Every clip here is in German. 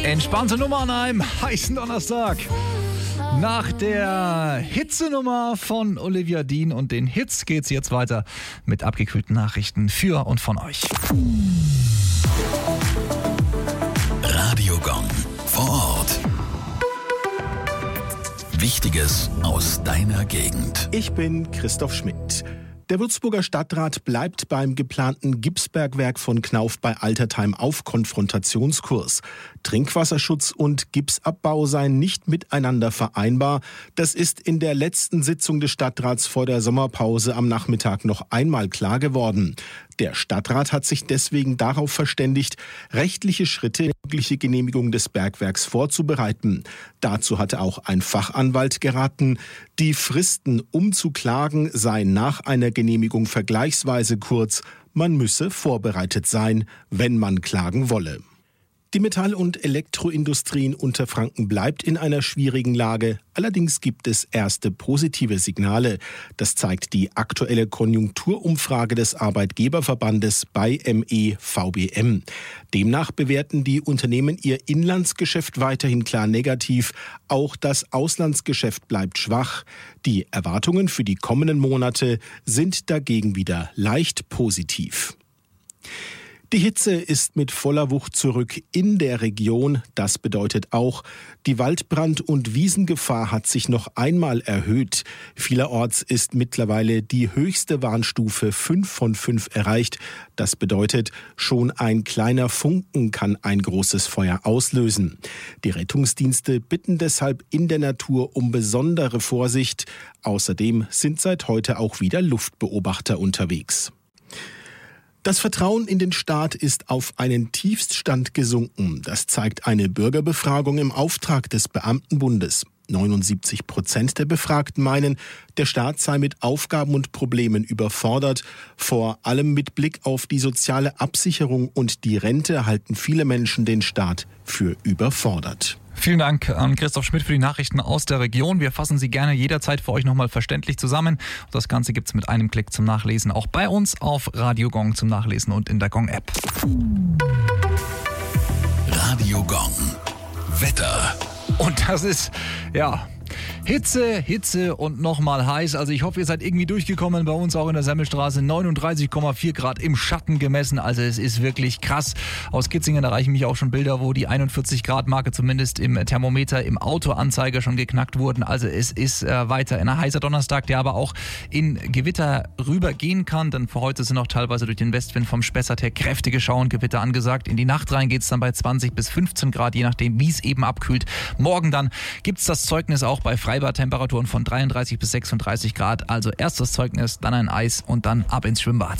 Entspannte Nummer an einem heißen Donnerstag. Nach der Hitzenummer von Olivia Dean und den Hits geht's jetzt weiter mit abgekühlten Nachrichten für und von euch. Radio Gong vor Ort. Wichtiges aus deiner Gegend. Ich bin Christoph Schmidt. Der Würzburger Stadtrat bleibt beim geplanten Gipsbergwerk von Knauf bei Altertheim auf Konfrontationskurs. Trinkwasserschutz und Gipsabbau seien nicht miteinander vereinbar. Das ist in der letzten Sitzung des Stadtrats vor der Sommerpause am Nachmittag noch einmal klar geworden. Der Stadtrat hat sich deswegen darauf verständigt, rechtliche Schritte in die mögliche Genehmigung des Bergwerks vorzubereiten. Dazu hatte auch ein Fachanwalt geraten. Die Fristen, um zu klagen, seien nach einer Genehmigung vergleichsweise kurz. Man müsse vorbereitet sein, wenn man klagen wolle. Die Metall- und Elektroindustrie in Unterfranken bleibt in einer schwierigen Lage. Allerdings gibt es erste positive Signale. Das zeigt die aktuelle Konjunkturumfrage des Arbeitgeberverbandes bei MEVBM. Demnach bewerten die Unternehmen ihr Inlandsgeschäft weiterhin klar negativ. Auch das Auslandsgeschäft bleibt schwach. Die Erwartungen für die kommenden Monate sind dagegen wieder leicht positiv. Die Hitze ist mit voller Wucht zurück in der Region. Das bedeutet auch, die Waldbrand- und Wiesengefahr hat sich noch einmal erhöht. Vielerorts ist mittlerweile die höchste Warnstufe 5 von 5 erreicht. Das bedeutet, schon ein kleiner Funken kann ein großes Feuer auslösen. Die Rettungsdienste bitten deshalb in der Natur um besondere Vorsicht. Außerdem sind seit heute auch wieder Luftbeobachter unterwegs. Das Vertrauen in den Staat ist auf einen Tiefststand gesunken. Das zeigt eine Bürgerbefragung im Auftrag des Beamtenbundes. 79% der Befragten meinen, der Staat sei mit Aufgaben und Problemen überfordert. Vor allem mit Blick auf die soziale Absicherung und die Rente halten viele Menschen den Staat für überfordert. Vielen Dank an Christoph Schmidt für die Nachrichten aus der Region. Wir fassen sie gerne jederzeit für euch nochmal verständlich zusammen. Das Ganze gibt's mit einem Klick zum Nachlesen auch bei uns auf Radio Gong zum Nachlesen und in der Gong-App. Radio Gong. Wetter. Und das ist, Hitze und nochmal heiß. Also ich hoffe, ihr seid irgendwie durchgekommen. Bei uns auch in der Semmelstraße 39,4 Grad im Schatten gemessen. Also es ist wirklich krass. Aus Kitzingen erreichen mich auch schon Bilder, wo die 41 Grad Marke zumindest im Thermometer im Autoanzeiger schon geknackt wurden. Also es ist weiter ein heißer Donnerstag, der aber auch in Gewitter rübergehen kann. Denn für heute sind auch teilweise durch den Westwind vom Spessart her kräftige Schauengewitter angesagt. In die Nacht rein geht es dann bei 20 bis 15 Grad, je nachdem wie es eben abkühlt. Morgen dann gibt es das Zeugnis auch bei Freibad-Temperaturen von 33 bis 36 Grad. Also erst das Zeugnis, dann ein Eis und dann ab ins Schwimmbad.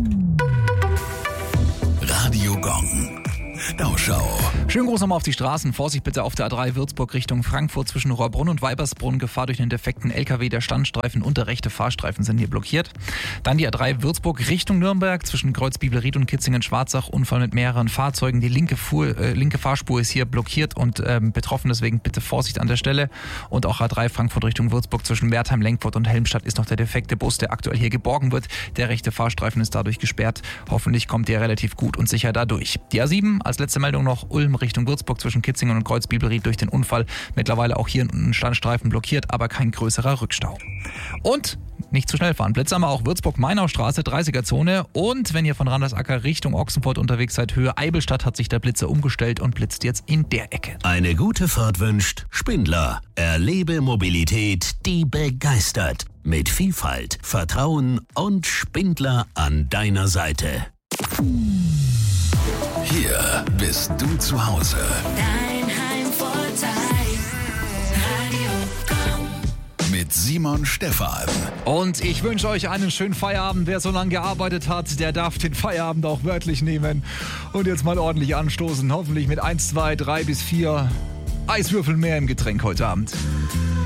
Radio Gong. Stauschau. Schönen Gruß nochmal auf die Straßen. Vorsicht bitte auf der A3 Würzburg Richtung Frankfurt zwischen Rohrbrunn und Weibersbrunn. Gefahr durch einen defekten LKW. Der Standstreifen und der rechte Fahrstreifen sind hier blockiert. Dann die A3 Würzburg Richtung Nürnberg zwischen Kreuz-Bibelried und Kitzingen-Schwarzach. Unfall mit mehreren Fahrzeugen. Die linke Fahrspur ist hier blockiert und betroffen. Deswegen bitte Vorsicht an der Stelle. Und auch A3 Frankfurt Richtung Würzburg zwischen Wertheim, Lenkfurt und Helmstadt ist noch der defekte Bus, der aktuell hier geborgen wird. Der rechte Fahrstreifen ist dadurch gesperrt. Hoffentlich kommt ihr relativ gut und sicher da durch. Die A7 als letzte Meldung noch Ulm Richtung Würzburg zwischen Kitzingen und Kreuz-Bibelried durch den Unfall. Mittlerweile auch hier ein Standstreifen blockiert, aber kein größerer Rückstau. Und nicht zu schnell fahren. Blitz haben wir auch Würzburg-Mainau-Straße, 30er-Zone. Und wenn ihr von Randersacker Richtung Ochsenfurt unterwegs seid, Höhe Eibelstadt, hat sich der Blitzer umgestellt und blitzt jetzt in der Ecke. Eine gute Fahrt wünscht Spindler. Erlebe Mobilität, die begeistert. Mit Vielfalt, Vertrauen und Spindler an deiner Seite. Hier bist du zu Hause. Dein Heimvorteil. Radio Gong. Mit Simon Stephan. Und ich wünsche euch einen schönen Feierabend. Wer so lange gearbeitet hat, der darf den Feierabend auch wörtlich nehmen. Und jetzt mal ordentlich anstoßen. Hoffentlich mit 1, 2, 3 bis 4 Eiswürfeln mehr im Getränk heute Abend.